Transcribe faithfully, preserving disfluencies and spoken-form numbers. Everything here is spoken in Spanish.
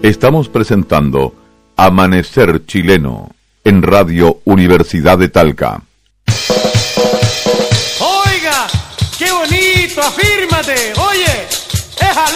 Estamos presentando Amanecer Chileno en Radio Universidad de Talca. Oiga, qué bonito, afírmate, oye, es